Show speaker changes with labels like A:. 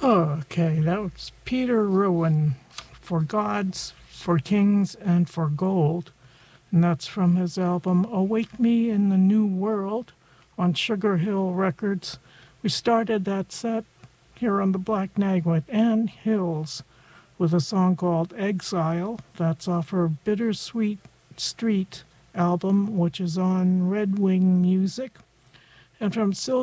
A: Okay, that was Peter Ruin, For Gods, for Kings, and for Gold. And that's from his album Awake Me in the New World on Sugar Hill Records. We started that set here on the Black Nag with Ann Hills with a song called Exile. That's off her Bittersweet Street album, which is on Red Wing Music. And from Silver